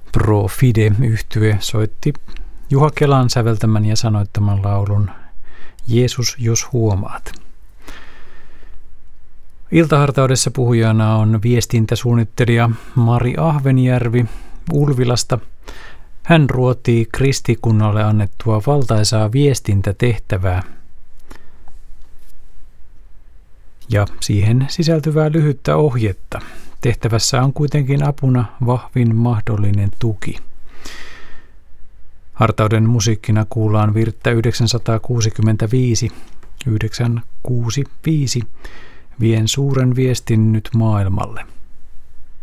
Pro Fide-yhtye soitti Juha Kelan säveltämän ja sanoittaman laulun Jeesus, jos huomaat. Iltahartaudessa puhujana on viestintäsuunnittelija Mari Ahvenjärvi Ulvilasta. Hän ruotii kristikunnalle annettua valtaisaa viestintätehtävää ja siihen sisältyvää lyhyttä ohjetta. Tehtävässä on kuitenkin apuna vahvin mahdollinen tuki. Hartauden musiikkina kuullaan virttä 965. 965. Vien suuren viestin nyt maailmalle.